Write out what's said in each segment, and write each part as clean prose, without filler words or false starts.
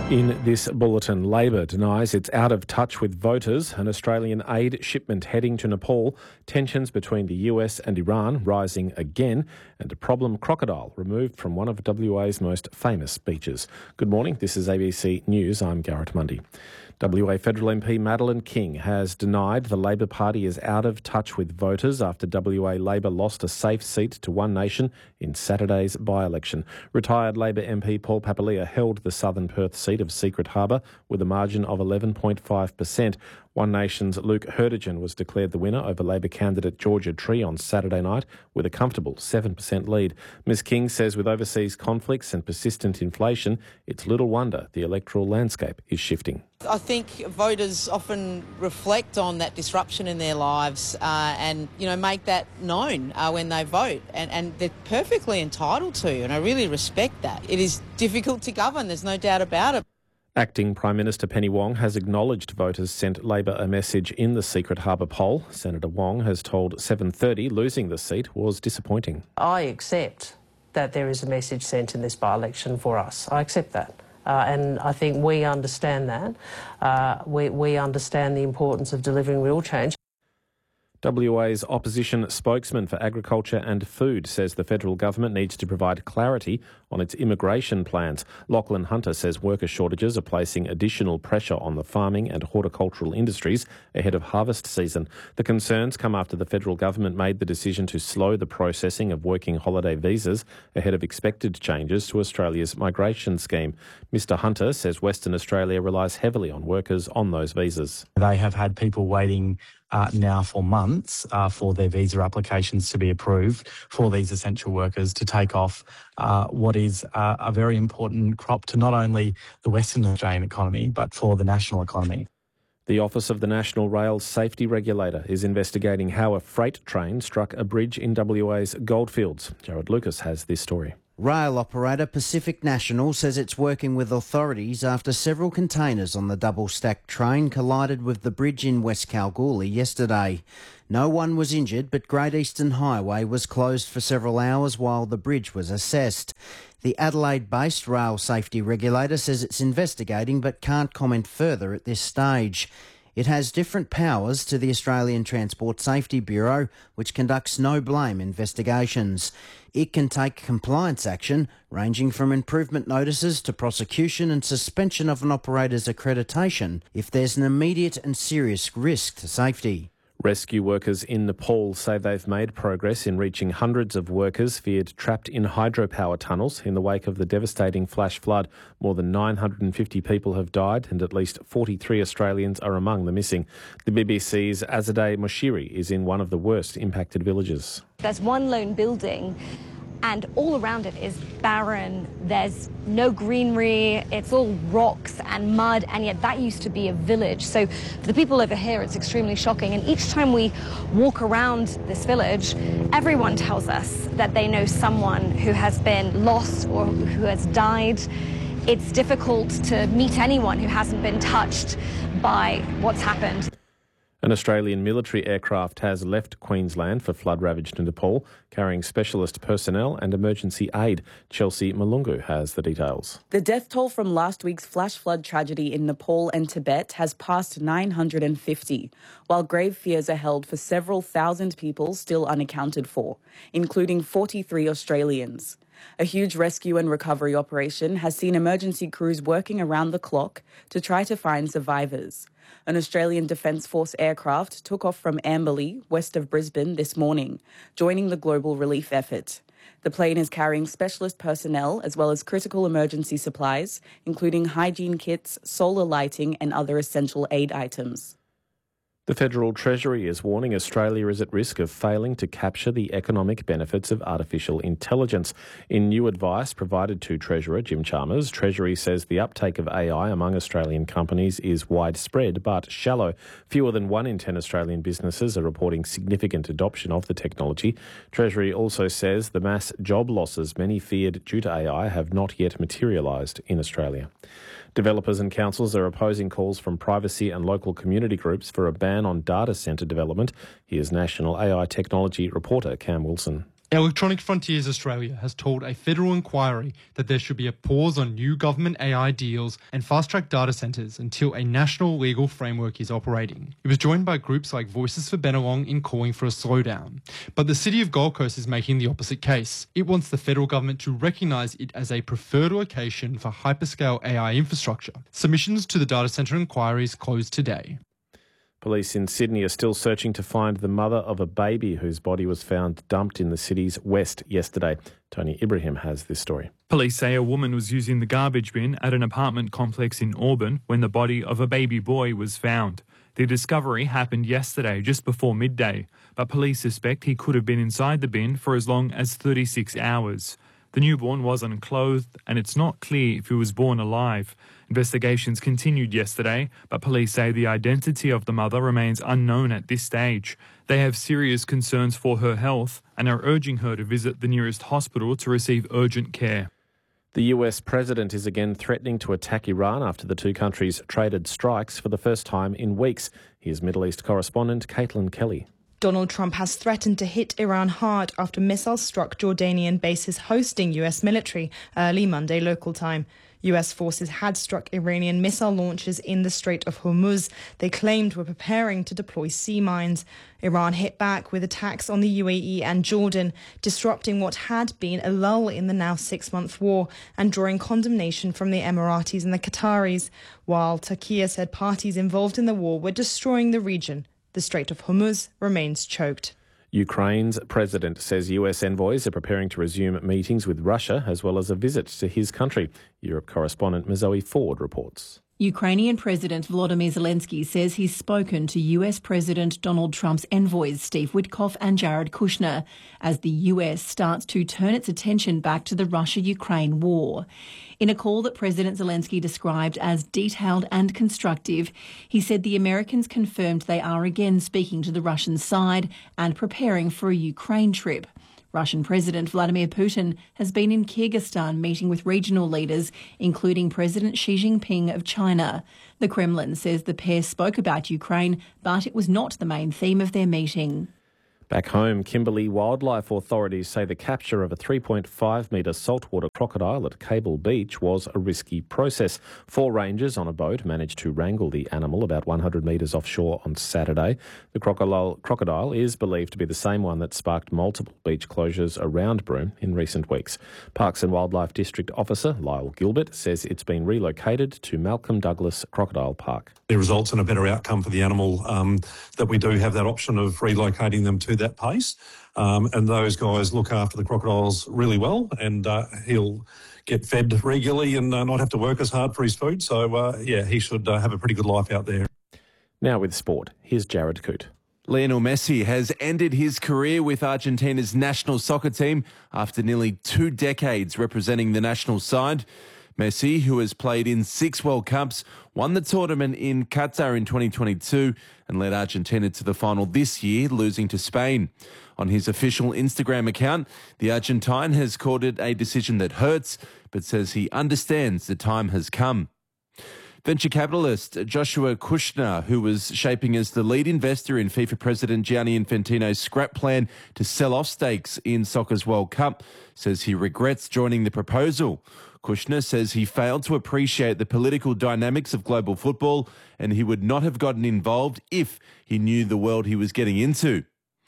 In this bulletin, Labor denies it's out of touch with voters, an Australian aid shipment heading to Nepal, tensions between the US and Iran rising again, and a problem crocodile removed from one of WA's most famous beaches. Good morning, this is ABC News, I'm Garrett Mundy. WA Federal MP Madeleine King has denied the Labor Party is out of touch with voters after WA Labor lost a safe seat to One Nation in Saturday's by-election. Retired Labor MP Paul Papalia held the Southern Perth seat of Secret Harbour with a margin of 11.5%. One Nation's Luke Hurdigen was declared the winner over Labor candidate Georgia Tree on Saturday night with a comfortable 7% lead. Ms King says with overseas conflicts and persistent inflation, it's little wonder the electoral landscape is shifting. I think voters often reflect on that disruption in their lives and make that known when they vote, and they're perfectly entitled to, and I really respect that. It is difficult to govern, there's no doubt about it. Acting Prime Minister Penny Wong has acknowledged voters sent Labor a message in the Secret Harbour poll. Senator Wong has told 7:30 losing the seat was disappointing. I accept that there is a message sent in this by-election for us. I accept that. And I think we understand that. We understand the importance of delivering real change. WA's opposition spokesman for agriculture and food says the federal government needs to provide clarity on its immigration plans. Lachlan Hunter says worker shortages are placing additional pressure on the farming and horticultural industries ahead of harvest season. The concerns come after the federal government made the decision to slow the processing of working holiday visas ahead of expected changes to Australia's migration scheme. Mr Hunter says Western Australia relies heavily on workers on those visas. They have had people waiting now for months for their visa applications to be approved for these essential workers to take off what is a very important crop to not only the Western Australian economy but for the national economy. The Office of the National Rail Safety Regulator is investigating how a freight train struck a bridge in WA's Goldfields. Jared Lucas has this story. Rail operator Pacific National says it's working with authorities after several containers on the double-stacked train collided with the bridge in West Kalgoorlie yesterday. No one was injured, but Great Eastern Highway was closed for several hours while the bridge was assessed. The Adelaide-based rail safety regulator says it's investigating but can't comment further at this stage. It has different powers to the Australian Transport Safety Bureau, which conducts no-blame investigations. It can take compliance action, ranging from improvement notices to prosecution and suspension of an operator's accreditation if there's an immediate and serious risk to safety. Rescue workers in Nepal say they've made progress in reaching hundreds of workers feared trapped in hydropower tunnels in the wake of the devastating flash flood. More than 950 people have died and at least 43 Australians are among the missing. The BBC's Azadeh Moshiri is in one of the worst impacted villages. There's one lone building and all around it is barren. There's no greenery, it's all rocks and mud, and yet that used to be a village. So for the people over here, it's extremely shocking. And each time we walk around this village, everyone tells us that they know someone who has been lost or who has died. It's difficult to meet anyone who hasn't been touched by what's happened. An Australian military aircraft has left Queensland for flood-ravaged Nepal, carrying specialist personnel and emergency aid. Chelsea Malungu has the details. The death toll from last week's flash flood tragedy in Nepal and Tibet has passed 950, while grave fears are held for several thousand people still unaccounted for, including 43 Australians. A huge rescue and recovery operation has seen emergency crews working around the clock to try to find survivors. An Australian Defence Force aircraft took off from Amberley, west of Brisbane, this morning, joining the global relief effort. The plane is carrying specialist personnel as well as critical emergency supplies, including hygiene kits, solar lighting and other essential aid items. The Federal Treasury is warning Australia is at risk of failing to capture the economic benefits of artificial intelligence. In new advice provided to Treasurer Jim Chalmers, Treasury says the uptake of AI among Australian companies is widespread but shallow. Fewer than 1 in 10 Australian businesses are reporting significant adoption of the technology. Treasury also says the mass job losses many feared due to AI have not yet materialised in Australia. Developers and councils are opposing calls from privacy and local community groups for a ban on data centre development. Here's National AI Technology reporter Cam Wilson. Electronic Frontiers Australia has told a federal inquiry that there should be a pause on new government AI deals and fast-track data centres until a national legal framework is operating. It was joined by groups like Voices for Bennelong in calling for a slowdown. But the City of Gold Coast is making the opposite case. It wants the federal government to recognise it as a preferred location for hyperscale AI infrastructure. Submissions to the data centre inquiries closed today. Police in Sydney are still searching to find the mother of a baby whose body was found dumped in the city's west yesterday. Tony Ibrahim has this story. Police say a woman was using the garbage bin at an apartment complex in Auburn when the body of a baby boy was found. The discovery happened yesterday just before midday, but police suspect he could have been inside the bin for as long as 36 hours. The newborn was unclothed and it's not clear if he was born alive. Investigations continued yesterday, but police say the identity of the mother remains unknown at this stage. They have serious concerns for her health and are urging her to visit the nearest hospital to receive urgent care. The US president is again threatening to attack Iran after the two countries traded strikes for the first time in weeks. Here's Middle East correspondent Caitlin Kelly. Donald Trump has threatened to hit Iran hard after missiles struck Jordanian bases hosting US military early Monday local time. US forces had struck Iranian missile launches in the Strait of Hormuz. They claimed were preparing to deploy sea mines. Iran hit back with attacks on the UAE and Jordan, disrupting what had been a lull in the now 6-month war and drawing condemnation from the Emiratis and the Qataris, while Turkey said parties involved in the war were destroying the region. The Strait of Hormuz remains choked. Ukraine's president says US envoys are preparing to resume meetings with Russia as well as a visit to his country. Europe correspondent Mazoe Ford reports. Ukrainian President Volodymyr Zelensky says he's spoken to US President Donald Trump's envoys Steve Witkoff and Jared Kushner as the US starts to turn its attention back to the Russia-Ukraine war. In a call that President Zelensky described as detailed and constructive, he said the Americans confirmed they are again speaking to the Russian side and preparing for a Ukraine trip. Russian President Vladimir Putin has been in Kyrgyzstan meeting with regional leaders, including President Xi Jinping of China. The Kremlin says the pair spoke about Ukraine, but it was not the main theme of their meeting. Back home, Kimberley wildlife authorities say the capture of a 3.5-metre saltwater crocodile at Cable Beach was a risky process. 4 rangers on a boat managed to wrangle the animal about 100 metres offshore on Saturday. The crocodile is believed to be the same one that sparked multiple beach closures around Broome in recent weeks. Parks and Wildlife District Officer Lyle Gilbert says it's been relocated to Malcolm Douglas Crocodile Park. It results in a better outcome for the animal, that we do have that option of relocating them to that place. And those guys look after the crocodiles really well, and he'll get fed regularly and not have to work as hard for his food. So, he should have a pretty good life out there. Now with sport, here's Jared Coote. Lionel Messi has ended his career with Argentina's national soccer team after nearly 2 decades representing the national side. Messi, who has played in 6 World Cups, won the tournament in Qatar in 2022 and led Argentina to the final this year, losing to Spain. On his official Instagram account, the Argentine has called it a decision that hurts, but says he understands the time has come. Venture capitalist Joshua Kushner, who was shaping as the lead investor in FIFA President Gianni Infantino's scrap plan to sell off stakes in soccer's World Cup, says he regrets joining the proposal. Kushner says he failed to appreciate the political dynamics of global football and he would not have gotten involved if he knew the world he was getting into.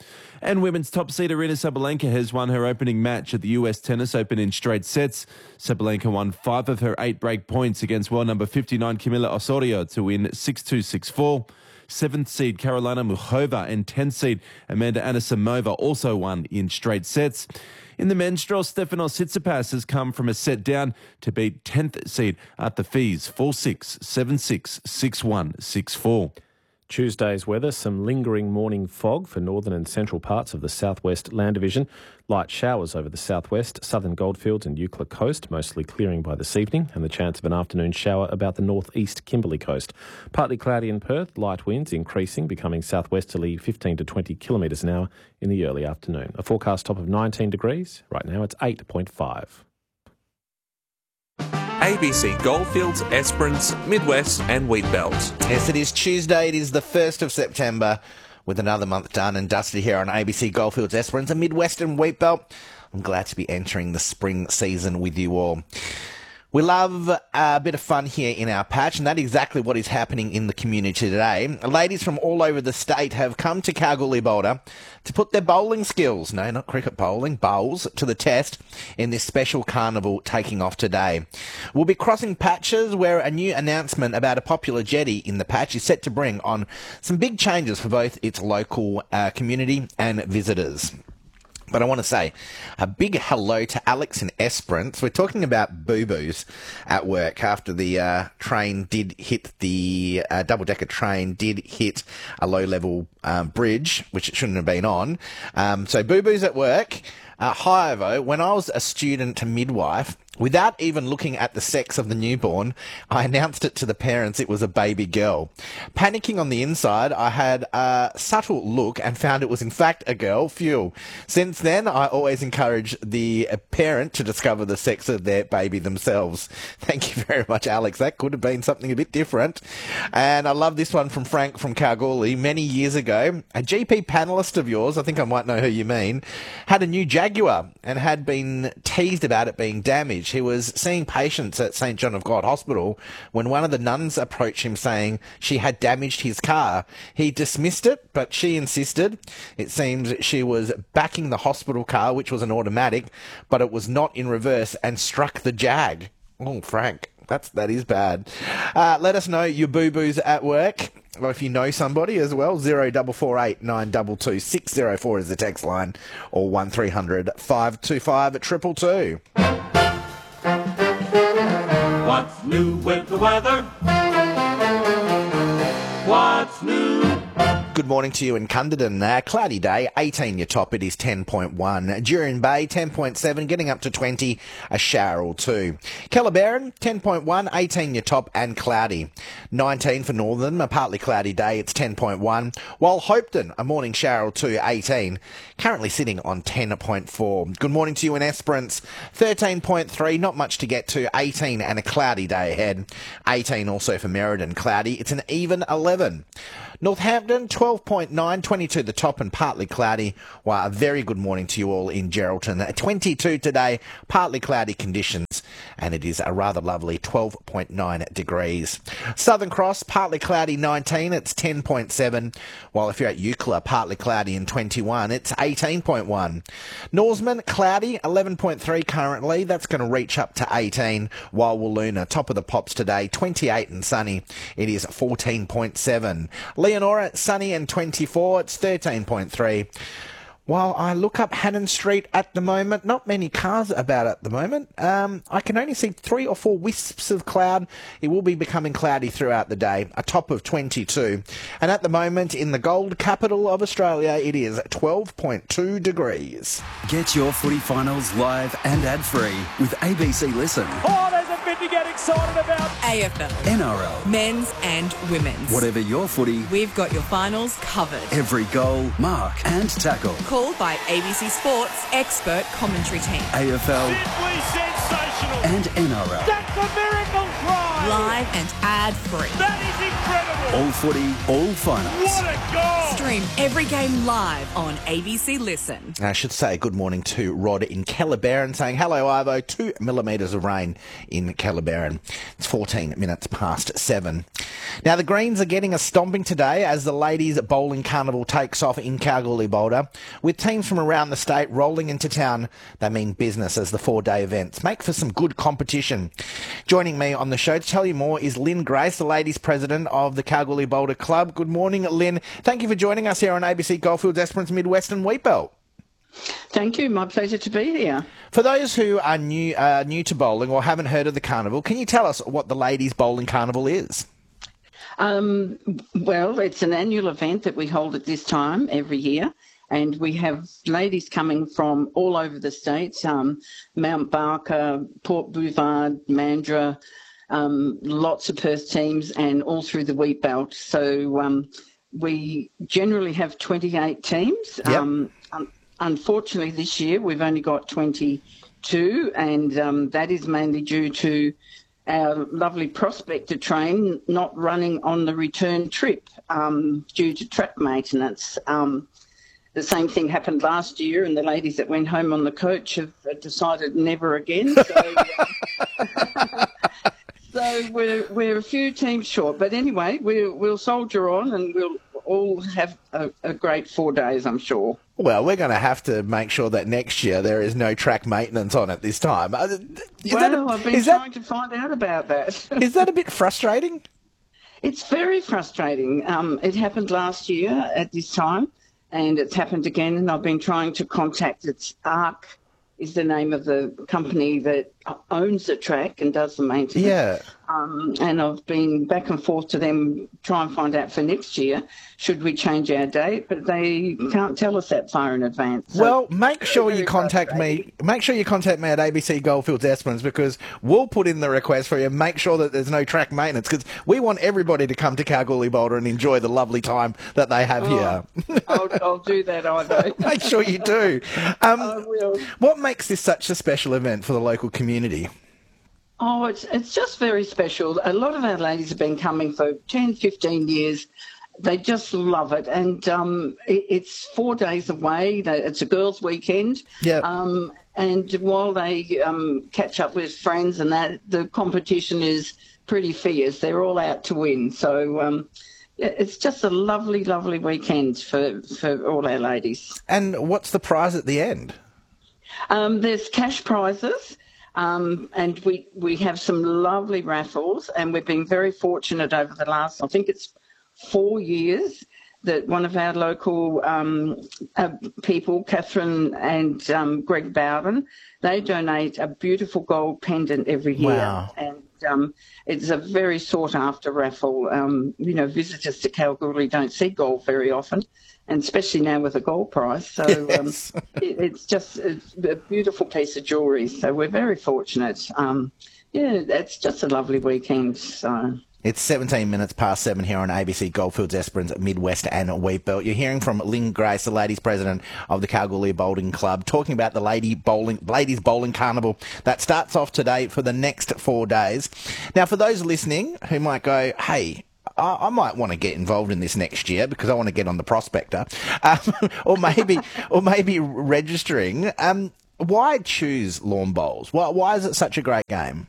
And women's top seed Aryna Sabalenka has won her opening match at the US Tennis Open in straight sets. Sabalenka won 5 of her 8 break points against world number 59 Camila Osorio to win 6-2, 6-4. 7th seed Karolina Muchova and 10th seed Amanda Anisimova also won in straight sets. In the men's draw, Stefanos Tsitsipas has come from a set down to beat 10th seed Arthur Fils 4-6, 7-6, 6-1, 6-4. Tuesday's weather, some lingering morning fog for northern and central parts of the southwest land division. Light showers over the southwest, southern Goldfields and Eucla coast, mostly clearing by this evening, and the chance of an afternoon shower about the northeast Kimberley coast. Partly cloudy in Perth, light winds increasing, becoming southwesterly 15 to 20 kilometres an hour in the early afternoon. A forecast top of 19 degrees. Right now it's 8.5. ABC Goldfields, Esperance, Midwest and Wheatbelt. Yes, it is Tuesday. It is the 1st of September. with another month done and dusted here on ABC Goldfields Esperance, a Midwestern wheat belt. I'm glad to be entering the spring season with you all. We love a bit of fun here in our patch, and that's exactly what is happening in the community today. Ladies from all over the state have come to Kalgoorlie Boulder to put their bowling skills, no, not cricket bowling, bowls, to the test in this special carnival taking off today. We'll be crossing patches where a new announcement about a popular jetty in the patch is set to bring on some big changes for both its local community and visitors. But I want to say a big hello to Alex in Esperance. We're talking about boo-boos at work after the train did hit the double-decker train did hit a low-level bridge, which it shouldn't have been on. So boo-boos at work. However, when I was a student midwife, without even looking at the sex of the newborn, I announced it to the parents it was a baby girl. Panicking on the inside, I had a subtle look and found it was in fact a girl. Phew. Since then, I always encourage the parent to discover the sex of their baby themselves. Thank you very much, Alex. That could have been something a bit different. And I love this one from Frank from Kalgoorlie. Many years ago, a GP panellist of yours, I think I might know who you mean, had a new Jaguar and had been teased about it being damaged. He was seeing patients at St John of God Hospital when one of the nuns approached him saying she had damaged his car. He dismissed it, but she insisted. It seems she was backing the hospital car, which was an automatic, but it was not in reverse and struck the Jag. Oh, Frank, that is bad. Let us know your boo-boos at work. Or if you know somebody as well, 0448 922 604 is the text line, or 1300 525 222. What's new with the weather? What's new? Good morning to you in Cunderdin. Cloudy day, 18 your top, it is 10.1. Jurien Bay, 10.7, getting up to 20, a shower or two. Kellerberrin, 10.1, 18 your top and cloudy. 19 for Northern, a partly cloudy day, it's 10.1. While Hopeton, a morning shower or two, 18, currently sitting on 10.4. Good morning to you in Esperance, 13.3, not much to get to, 18 and a cloudy day ahead. 18 also for Merredin, cloudy, it's an even 11. Northampton, 12.9, 22 the top and partly cloudy. Well, a very good morning to you all in Geraldton. 22 today, partly cloudy conditions, and it is a rather lovely 12.9 degrees. Southern Cross, partly cloudy 19, it's 10.7. While if you're at Eucla, partly cloudy and 21, it's 18.1. Norseman, cloudy, 11.3 currently, that's going to reach up to 18. While Walloona, top of the pops today, 28 and sunny, it is 14.7. Leonora, sunny and 24, it's 13.3. While I look up Hannon Street at the moment, not many cars about at the moment. I can only see 3 or 4 wisps of cloud. It will be becoming cloudy throughout the day, a top of 22. And at the moment, in the gold capital of Australia, it is 12.2 degrees. Get your footy finals live and ad-free with ABC Listen. Oh, there's a bit to get excited about. AFL, NRL, men's and women's. Whatever your footy, we've got your finals covered. Every goal, mark and tackle. Called by ABC Sports expert commentary team. AFL. Simply sensational. And NRL. That's a miracle try. Live and ad-free. That is incredible. All footy, all finals. What a goal. Stream every game live on ABC Listen. I should say good morning to Rod in Kellerberrin saying, hello Ivo, 2 millimetres of rain in Kellerberrin. It's 14 minutes past 7. Now the Greens are getting a stomping today as the ladies bowling carnival takes off in Kalgoorlie Boulder. With teams from around the state rolling into town, they mean business as the 4-day events make for some good competition. Joining me on the show to tell you more is Lynn Grace, the ladies president of the Kalgoorlie Boulder Club. Good morning, Lynn. Thank you for joining us here on ABC Goldfields Esperance Midwestern Wheat Belt. Thank you. My pleasure to be here. For those who are new to bowling or haven't heard of the carnival, can you tell us what the ladies bowling carnival is? Well, it's an annual event that we hold at this time every year. And we have ladies coming from all over the states, Mount Barker, Port Bouvard, Mandurah, lots of Perth teams, and all through the wheat belt. So we generally have 28 teams. Yep. Unfortunately, this year we've only got 22, and that is mainly due to our lovely Prospector train not running on the return trip due to track maintenance. The same thing happened last year, and the ladies that went home on the coach have decided never again. So we're a few teams short. But anyway, we'll soldier on, and we'll all have a great 4 days, I'm sure. Well, we're going to have to make sure that next year there is no track maintenance on it this time. I've been trying to find out about that. Is that a bit frustrating? It's very frustrating. It happened last year at this time, and it's happened again, and I've been trying to contact it. ARC is the name of the company that owns the track and does the maintenance. Yeah. And I've been back and forth to them, try and find out for next year, should we change our date, but they can't tell us that far in advance. So well, make sure you contact me. Make sure you contact me at ABC Goldfields Esperance, because we'll put in the request for you. Make sure that there's no track maintenance, because we want everybody to come to Kalgoorlie Boulder and enjoy the lovely time that they have here. I'll do that, Ivo. Make sure you do. I will. What makes this such a special event for the local community? Oh, it's just very special. A lot of our ladies have been coming for 10, 15 years. They just love it. And it's 4 days away. It's a girls' weekend. Yeah. And while they catch up with friends and that, the competition is pretty fierce. They're all out to win. So it's just a lovely, lovely weekend for all our ladies. And what's the prize at the end? There's cash prizes. And we have some lovely raffles, and we've been very fortunate over the last, I think it's 4 years, that one of our local people, Catherine and Greg Bowden, they donate a beautiful gold pendant every year. Wow. And it's a very sought-after raffle. Visitors to Kalgoorlie don't see gold very often, and especially now with a gold price. So yes. It's just a beautiful piece of jewellery. So we're very fortunate. It's just a lovely weekend. So. It's 17 minutes past 7 here on ABC Goldfields Esperance, Midwest and Wheatbelt. You're hearing from Lynn Grace, the ladies president of the Kalgoorlie Bowling Club, talking about the ladies bowling carnival that starts off today for the next 4 days. Now, for those listening who might go, hey, I might want to get involved in this next year because I want to get on the Prospector, or maybe registering. Why choose lawn bowls? Why is it such a great game?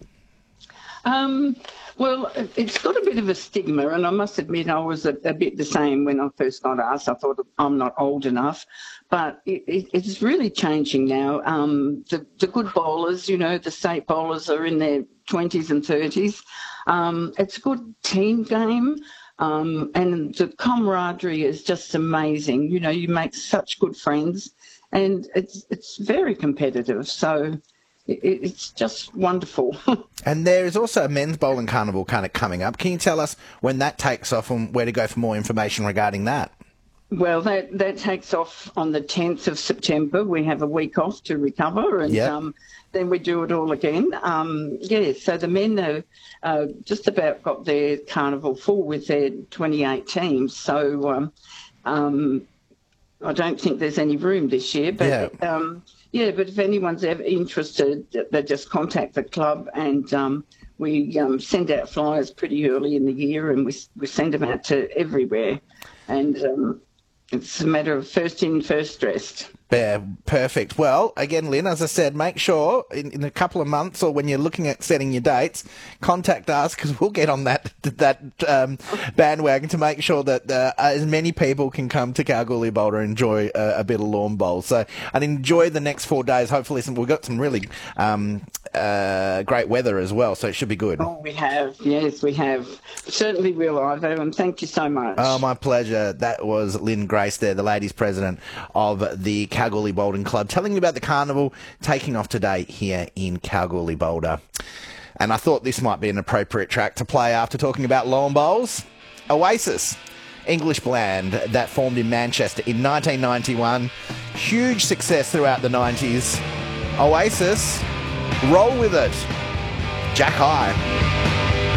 Well, it's got a bit of a stigma, and I must admit I was a bit the same when I first got asked. I thought I'm not old enough, but it's really changing now. The good bowlers, the state bowlers are in their 20s and 30s. It's a good team game, and the camaraderie is just amazing. You make such good friends, and it's very competitive. So it's just wonderful. And there is also a men's bowling carnival kind of coming up. Can you tell us when that takes off and where to go for more information regarding that? Well, that takes off on the 10th of September. We have a week off to recover, and then we do it all again. So the men have just about got their carnival full with their 28 teams. So I don't think there's any room this year. But but if anyone's ever interested, they just contact the club, and we send out flyers pretty early in the year, and we send them out to everywhere. And it's a matter of first in, first dressed. Yeah, perfect. Well, again, Lynn, as I said, make sure in a couple of months or when you're looking at setting your dates, contact us because we'll get on that bandwagon to make sure that as many people can come to Kalgoorlie Boulder and enjoy a bit of lawn bowl. So, and enjoy the next 4 days. Hopefully, we've got some really great weather as well, so it should be good. Oh, we have. Yes, we have. Certainly will, Ivo, and thank you so much. Oh, my pleasure. That was Lynn Grace there, the ladies president of the Kalgoorlie Bowling Club, telling you about the carnival taking off today here in Kalgoorlie Boulder. And I thought this might be an appropriate track to play after talking about lawn bowls. Oasis, English band that formed in Manchester in 1991. Huge success throughout the 90s. Oasis, roll with it. Jack High.